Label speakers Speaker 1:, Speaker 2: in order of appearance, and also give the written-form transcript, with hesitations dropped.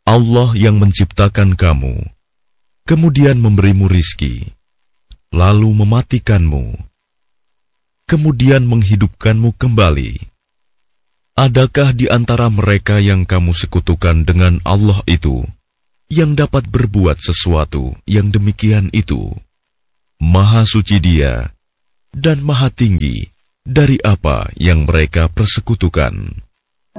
Speaker 1: Allah yang menciptakan kamu, kemudian memberimu rizki, lalu mematikanmu, kemudian menghidupkanmu kembali. Adakah di antara mereka yang kamu sekutukan dengan Allah itu, yang dapat berbuat sesuatu yang demikian itu? Maha suci Dia, dan maha tinggi dari apa yang mereka persekutukan.